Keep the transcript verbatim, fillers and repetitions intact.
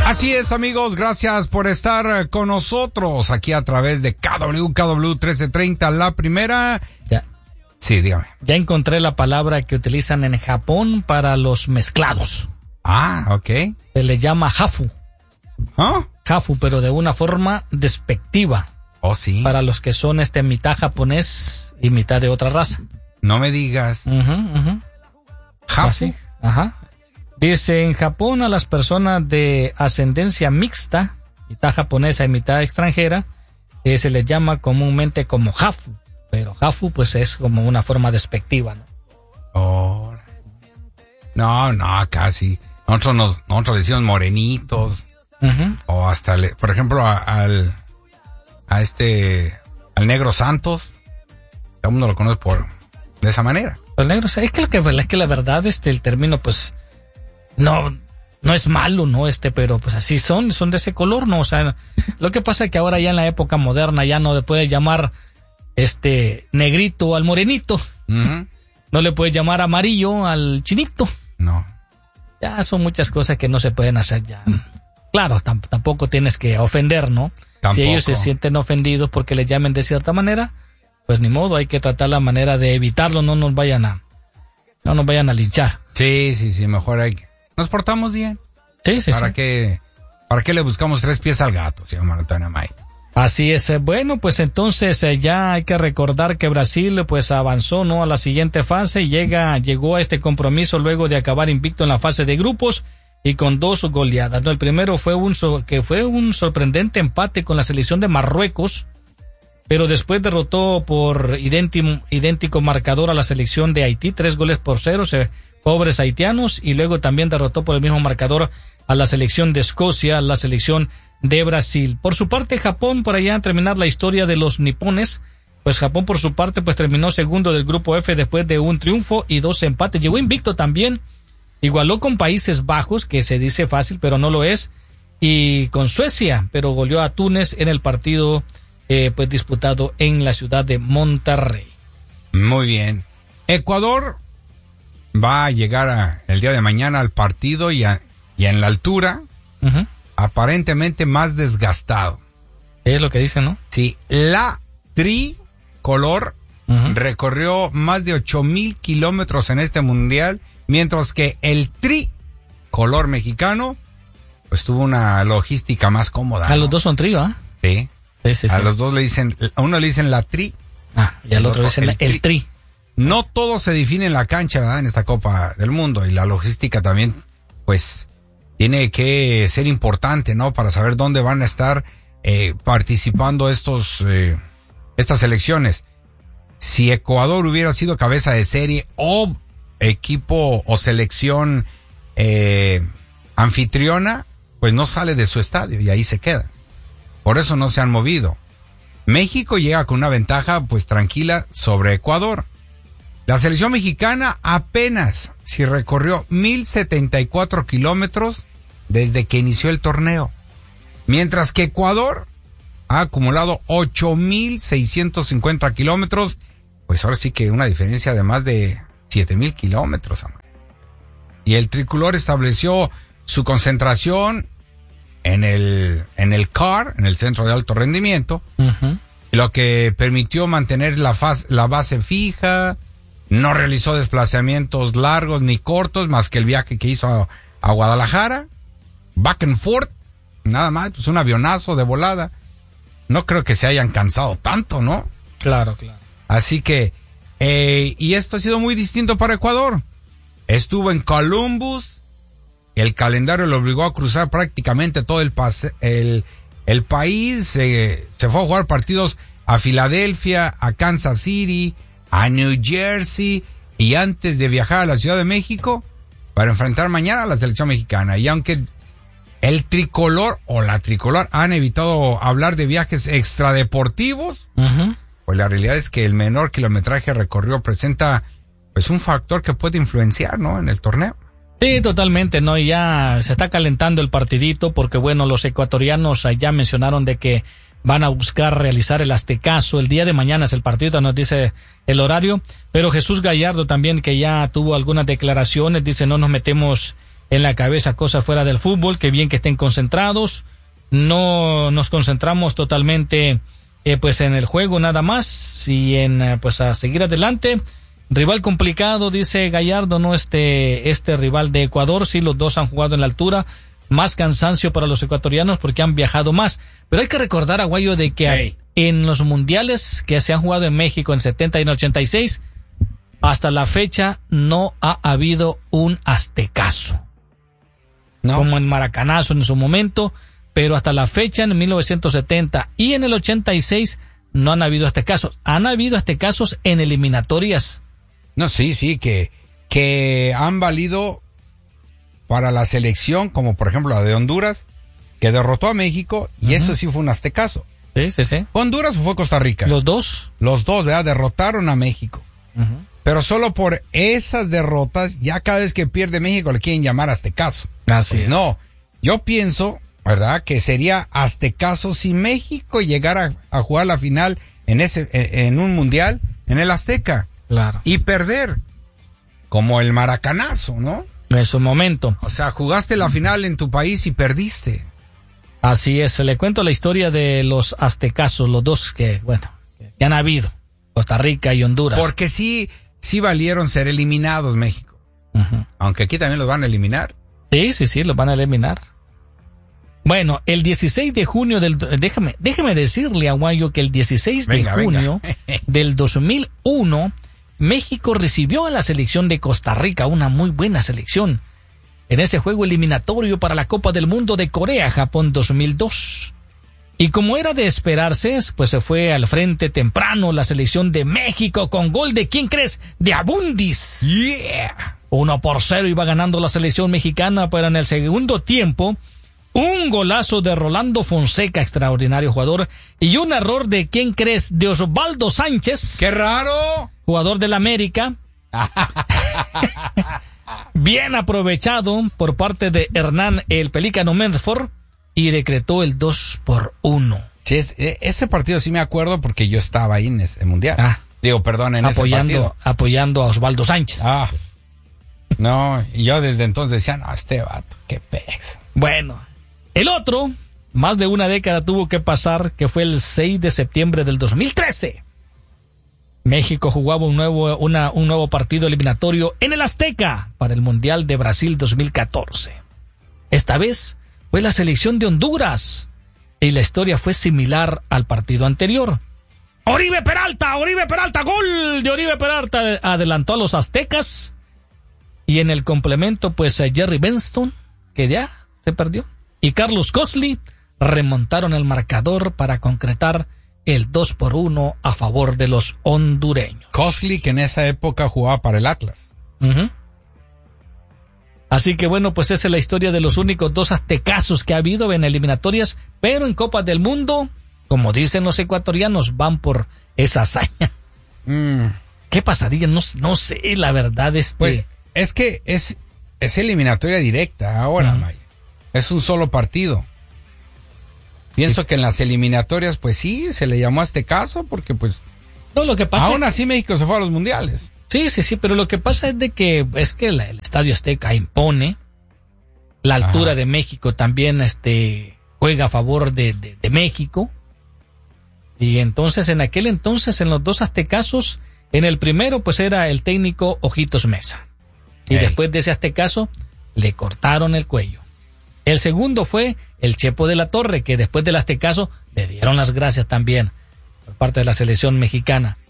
Así es, amigos, gracias por estar con nosotros aquí a través de K W, K W trece treinta, la primera. Ya. Sí, dígame. Ya encontré la palabra que utilizan en Japón para los mezclados. Ah, ok. Se le llama hafu. ¿Ah? Hafu, pero de una forma despectiva. Oh, sí. Para los que son este mitad japonés y mitad de otra raza. No me digas. Uh -huh, uh -huh. Hafu. Así, ajá. Dice, en Japón a las personas de ascendencia mixta, mitad japonesa y mitad extranjera, eh, se les llama comúnmente como hafu, pero hafu pues es como una forma despectiva, ¿no? Oh. No, no, casi. Nosotros nos, nosotros decimos morenitos. Uh-huh. O hasta, le, por ejemplo, a, al, a este, al Negro Santos, todo el mundo lo conoce por, de esa manera. El negro, es que, que, es que la verdad, este, el término, pues, no, no es malo, ¿no? Este, pero pues así son, son de ese color, ¿no? O sea, lo que pasa es que ahora ya en la época moderna ya no le puedes llamar, este, negrito al morenito. Uh-huh. No le puedes llamar amarillo al chinito. No. Ya son muchas cosas que no se pueden hacer ya. Claro, tam tampoco tienes que ofender, ¿no? Tampoco. Si ellos se sienten ofendidos porque les llamen de cierta manera, pues ni modo, hay que tratar la manera de evitarlo, no nos vayan a, no nos vayan a linchar. Sí, sí, sí, mejor hay que, nos portamos bien. Sí, sí, ¿Para sí. qué, para qué le buscamos tres pies al gato, señor Antonio May? Así es. Bueno, pues entonces eh, ya hay que recordar que Brasil pues avanzó, ¿no?, a la siguiente fase y llega, llegó a este compromiso luego de acabar invicto en la fase de grupos y con dos goleadas, ¿no? El primero fue un so, que fue un sorprendente empate con la selección de Marruecos, pero después derrotó por idéntico, idéntico marcador a la selección de Haití, tres goles por cero, se, pobres haitianos, y luego también derrotó por el mismo marcador a la selección de Escocia, la selección de Brasil. Por su parte, Japón, por allá terminar la historia de los nipones, pues Japón por su parte pues terminó segundo del grupo F después de un triunfo y dos empates, llegó invicto también, igualó con Países Bajos, que se dice fácil pero no lo es, y con Suecia, pero goleó a Túnez en el partido eh, pues disputado en la ciudad de Monterrey. Muy bien. Ecuador va a llegar a, el día de mañana al partido y, a, y en la altura, uh-huh, aparentemente más desgastado. Es lo que dicen, ¿no? Sí, la tricolor uh-huh. recorrió más de ocho mil kilómetros en este mundial, mientras que el tricolor mexicano pues tuvo una logística más cómoda. A ¿no? los dos son trío, ¿ah? ¿eh? Sí. Sí, sí, a sí. los dos le dicen, a uno le dicen la tri. Ah, y al otro le dicen el, el tri. No todo se define en la cancha, ¿verdad? En esta Copa del Mundo, y la logística también, pues, tiene que ser importante, ¿no? Para saber dónde van a estar eh, participando estos eh, estas elecciones. Si Ecuador hubiera sido cabeza de serie o equipo o selección eh, anfitriona, pues no sale de su estadio y ahí se queda. Por eso no se han movido. México llega con una ventaja pues tranquila sobre Ecuador. La selección mexicana apenas si recorrió mil setenta y cuatro kilómetros desde que inició el torneo, mientras que Ecuador ha acumulado ocho mil seiscientos cincuenta kilómetros, pues ahora sí que una diferencia de más de siete mil kilómetros. Y el tricolor estableció su concentración en el en el C A R, en el Centro de Alto Rendimiento, uh-huh, lo que permitió mantener la, faz, la base fija. No realizó desplazamientos largos ni cortos, más que el viaje que hizo a, a Guadalajara, back and forth, nada más, pues un avionazo de volada. No creo que se hayan cansado tanto, ¿no? Claro, claro. Así que, eh, y esto ha sido muy distinto para Ecuador. Estuvo en Columbus, el calendario lo obligó a cruzar prácticamente todo el, pase, el, el país, eh, se fue a jugar partidos a Filadelfia, a Kansas City, a New Jersey, y antes de viajar a la Ciudad de México para enfrentar mañana a la selección mexicana. Y aunque el tricolor o la tricolor han evitado hablar de viajes extradeportivos, uh-huh, pues la realidad es que el menor kilometraje recorrido presenta pues un factor que puede influenciar, ¿no?, en el torneo. Sí, totalmente, ¿no? Y ya se está calentando el partidito porque, bueno, los ecuatorianos ya mencionaron de que van a buscar realizar el aztecaso. El día de mañana es el partido, nos dice el horario. Pero Jesús Gallardo también, que ya tuvo algunas declaraciones, dice no nos metemos en la cabeza cosas fuera del fútbol, que bien que estén concentrados, no nos concentramos totalmente eh, pues en el juego nada más y en eh, pues a seguir adelante. Rival complicado, dice Gallardo, no este este rival de Ecuador, sí, los dos han jugado en la altura, más cansancio para los ecuatorianos porque han viajado más, pero hay que recordar, Aguayo, de que hey. en los mundiales que se han jugado en México en setenta y en ochenta y seis, hasta la fecha no ha habido un aztecaso, no. como en Maracanazo en su momento, pero hasta la fecha en mil novecientos setenta y en el ochenta y seis no han habido aztecasos, han habido aztecasos en eliminatorias. No, sí, sí, que, que han valido para la selección, como por ejemplo la de Honduras, que derrotó a México, y uh-huh. eso sí fue un aztecaso. Sí, sí, sí. ¿Fue Honduras o fue Costa Rica? Los dos. Los dos, ¿verdad? Derrotaron a México. Uh-huh. Pero solo por esas derrotas, ya cada vez que pierde México le quieren llamar aztecaso. Así pues es. No, yo pienso, ¿verdad?, que sería aztecaso si México llegara a, a jugar la final en ese, en, en un mundial, en el Azteca. Claro. Y perder, como el Maracanazo, ¿no? En su momento. O sea, jugaste la final en tu país y perdiste. Así es, le cuento la historia de los aztecasos, los dos que, bueno, que han habido, Costa Rica y Honduras. Porque sí, sí valieron ser eliminados México. Uh-huh. Aunque aquí también los van a eliminar. Sí, sí, sí, los van a eliminar. Bueno, el dieciséis de junio del... Déjame, déjame decirle, Aguayo, que el dieciséis venga, de junio del dos mil uno... México recibió a la selección de Costa Rica, una muy buena selección, en ese juego eliminatorio para la Copa del Mundo de Corea-Japón dos mil dos. Y como era de esperarse, pues se fue al frente temprano la selección de México con gol de, ¿quién crees?, de Abundis. Yeah. Uno por cero iba ganando la selección mexicana, pero en el segundo tiempo, un golazo de Rolando Fonseca, extraordinario jugador, y un error de, ¿quién crees?, de Osvaldo Sánchez. ¡Qué raro! Jugador del América. Bien aprovechado por parte de Hernán el Pelícano Medford y decretó el dos por uno. Sí, es, ese partido sí me acuerdo porque yo estaba ahí en ese mundial. Ah, Digo, perdón, en apoyando, ese partido. Apoyando a Osvaldo Sánchez. Ah, no, y yo desde entonces decía, no, este vato, qué pez. Bueno, el otro, más de una década tuvo que pasar, que fue el seis de septiembre del dos mil trece. México jugaba un nuevo, una, un nuevo partido eliminatorio en el Azteca para el Mundial de Brasil dos mil catorce. Esta vez fue la selección de Honduras y la historia fue similar al partido anterior. Oribe Peralta, Oribe Peralta, gol de Oribe Peralta, adelantó a los aztecas y en el complemento pues Jerry Benston, que ya se perdió, y Carlos Cosley remontaron el marcador para concretar el dos por uno a favor de los hondureños. Cosley, que en esa época jugaba para el Atlas. Uh-huh. Así que bueno, pues esa es la historia de los únicos dos aztecazos que ha habido en eliminatorias, pero en Copas del Mundo, como dicen los ecuatorianos, van por esa hazaña. Mm. ¿Qué pasaría? No, no sé, la verdad es que... Pues es que es, es eliminatoria directa ahora, uh-huh. Maya. Es un solo partido. Pienso sí. que en las eliminatorias, pues sí, se le llamó a este caso porque pues... No, lo que pasa... Aún así México se fue a los mundiales. Sí, sí, sí, pero lo que pasa es de que es que la, el Estadio Azteca impone, la altura Ajá. de México también este juega a favor de, de, de México, y entonces en aquel entonces, en los dos aztecazos, en el primero pues era el técnico Ojitos Mesa, y Ey. después de ese aztecazo le cortaron el cuello. El segundo fue el Chepo de la Torre, que después del aztecazo le dieron las gracias también por parte de la selección mexicana.